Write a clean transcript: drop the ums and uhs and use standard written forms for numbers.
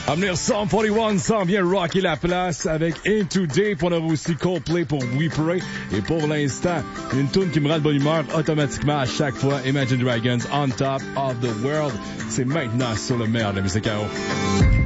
À venir, Psalm 41 s'en vient rocker la place avec Into Deep. On aura aussi Coldplay pour We Pray. Et pour l'instant, une tune qui me rend de bonne humeur automatiquement à chaque fois. Imagine Dragons, On Top of the World. C'est maintenant sur le meilleur de la musique à eau.